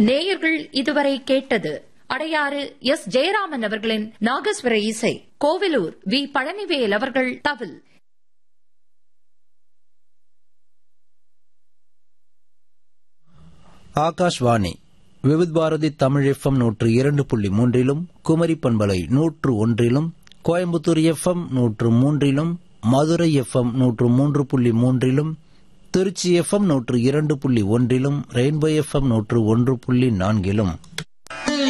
நேயர்கள் இதுவரை கேட்டது அடையாறு எஸ். ஜெயராமன் அவர்களின் நாகஸ்வர இசை, கோவிலூர் வி. பழனிவேல் அவர்கள் தவில். ஆகாஷ்வாணி விவித் பாரதி தமிழ் FM 102.3, குமரி பண்பலை 101, Coimbatore FM 103, Madurai FM 103.3, Trichy FM 102.1, rainbow FM 101.4.